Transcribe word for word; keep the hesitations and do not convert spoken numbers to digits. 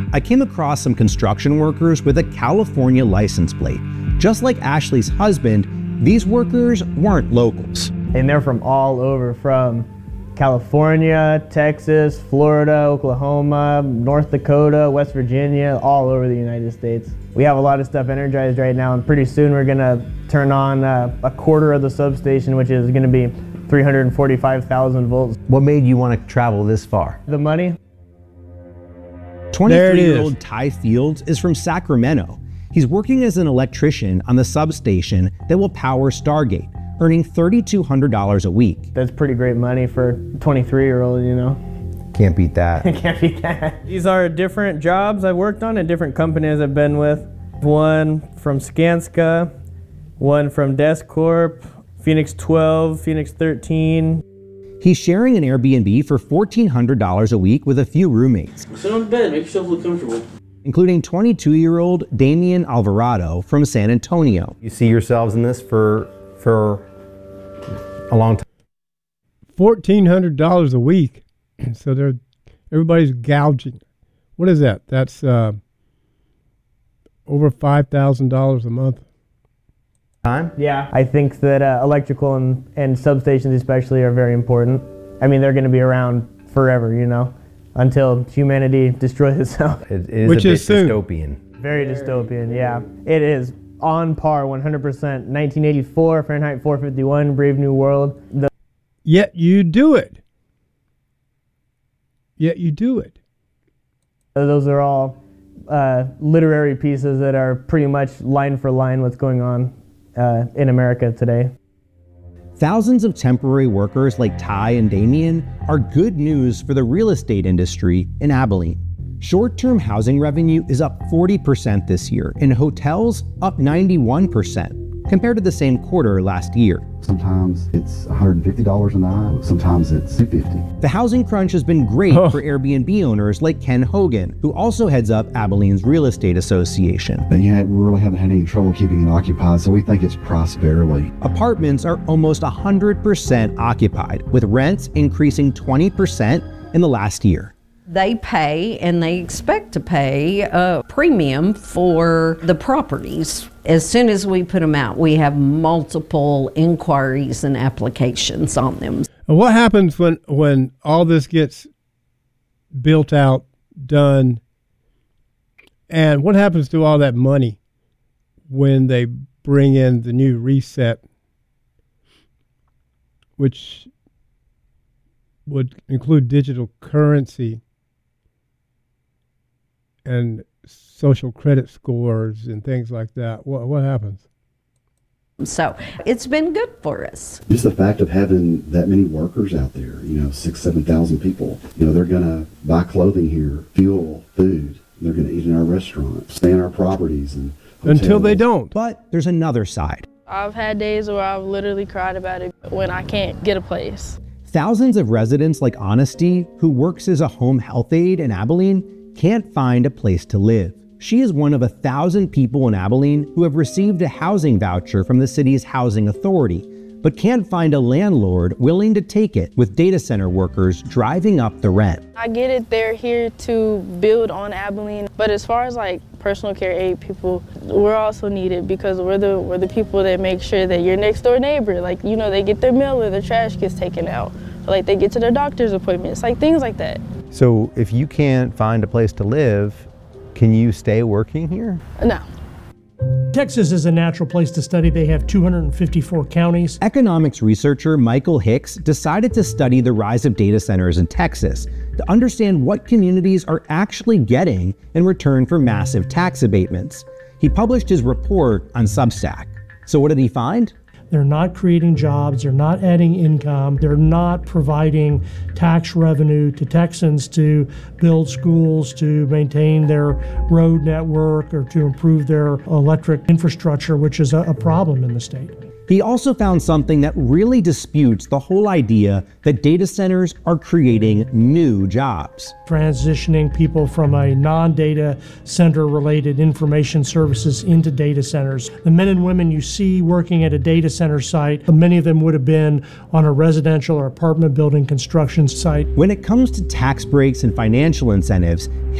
I came across some construction workers with a California license plate. Just like Ashley's husband, these workers weren't locals. And they're from all over, from California, Texas, Florida, Oklahoma, North Dakota, West Virginia, all over the United States. We have a lot of stuff energized right now, and pretty soon we're gonna turn on uh, a quarter of the substation, which is gonna be three hundred forty-five thousand volts. What made you want to travel this far? The money. twenty-three-year-old Ty Fields is from Sacramento. He's working as an electrician on the substation that will power Stargate, earning three thousand two hundred dollars a week. That's pretty great money for a twenty-three-year-old, you know? Can't beat that. Can't beat that. These are different jobs I've worked on and different companies I've been with. One from Skanska, one from Descorp, Phoenix twelve, Phoenix thirteen. He's sharing an Airbnb for fourteen hundred dollars a week with a few roommates. Sit on the bed, make yourself look comfortable. Including twenty-two-year-old Damian Alvarado from San Antonio. You see yourselves in this for, for a long time? fourteen hundred dollars a week. So they're, everybody's gouging. What is that? That's uh, over five thousand dollars a month. Time? Yeah, I think that uh, electrical and, and substations especially are very important. I mean, they're going to be around forever, you know, until humanity destroys itself. It, it is Which a bit is soon. dystopian. Very dystopian, yeah. It is on par, one hundred percent. nineteen eighty-four, Fahrenheit four fifty-one, Brave New World. The Yet you do it. Yet you do it. Those are all uh, literary pieces that are pretty much line for line what's going on uh, in America today. Thousands of temporary workers like Ty and Damian are good news for the real estate industry in Abilene. Short-term housing revenue is up forty percent this year, and hotels up ninety-one percent compared to the same quarter last year. Sometimes it's one hundred fifty dollars a night, sometimes it's two hundred fifty dollars. The housing crunch has been great oh. for Airbnb owners like Ken Hogan, who also heads up Abilene's Real Estate Association. And yet we really haven't had any trouble keeping it occupied, so we think it's priced fairly. Apartments are almost one hundred percent occupied, with rents increasing twenty percent in the last year. They pay and they expect to pay a premium for the properties. As soon as we put them out, we have multiple inquiries and applications on them. And what happens when, when all this gets built out, done, and what happens to all that money when they bring in the new reset, which would include digital currency and social credit scores and things like that? What, what happens? So it's been good for us. Just the fact of having that many workers out there, you know, six, seven thousand people, you know, they're going to buy clothing here, fuel, food. They're going to eat in our restaurants, stay in our properties. And hotels. Until they don't. But there's another side. I've had days where I've literally cried about it when I can't get a place. Thousands of residents like Honesty, who works as a home health aide in Abilene, can't find a place to live. She is one of a thousand people in Abilene who have received a housing voucher from the city's housing authority, but can't find a landlord willing to take it, with data center workers driving up the rent. I get it, they're here to build on Abilene, but as far as like personal care aid people, we're also needed because we're the we're the people that make sure that your next door neighbor, like, you know, they get their mail or their trash gets taken out, or like they get to their doctor's appointments, like things like that. So if you can't find a place to live, can you stay working here? No. Texas is a natural place to study. They have two hundred fifty-four counties. Economics researcher Michael Hicks decided to study the rise of data centers in Texas to understand what communities are actually getting in return for massive tax abatements. He published his report on Substack. So what did he find? They're not creating jobs, they're not adding income, they're not providing tax revenue to Texans to build schools, to maintain their road network, or to improve their electric infrastructure, which is a, a problem in the state. He also found something that really disputes the whole idea that data centers are creating new jobs. Transitioning people from a non-data center related information services into data centers. The men and women you see working at a data center site, many of them would have been on a residential or apartment building construction site. When it comes to tax breaks and financial incentives,